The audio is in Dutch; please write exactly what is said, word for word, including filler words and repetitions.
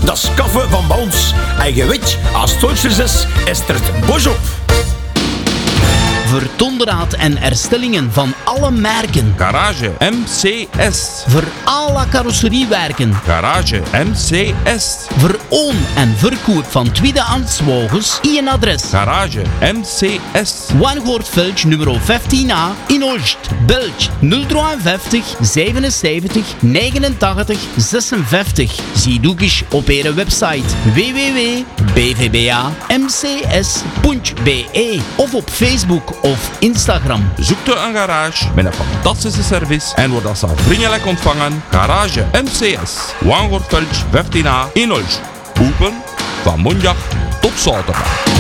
Dat is kaffe van Bons. En je weet, als het Duitsers is, is er het bos op. Voor onderhoud en herstellingen van alle merken. Garage M C S. Voor alle carrosseriewerken. Garage M C S. Voor oon- en verkoop van tweedehands wagens. Eén adres. Garage M C S. Wangoortveld nummer vijftien A in Olst. Belg nul vijfenvijftig zevenenzeventig negenentachtig zesenvijftig. Zie ook eens op onze website w w w punt b v b a m c s punt b e of op Facebook of Instagram. Zoekt u een garage met een fantastische service en wordt als vriendelijk ontvangen. Garage M C S. Wangoortveld vijftien A in Olst. Open van maandag tot zaterdag.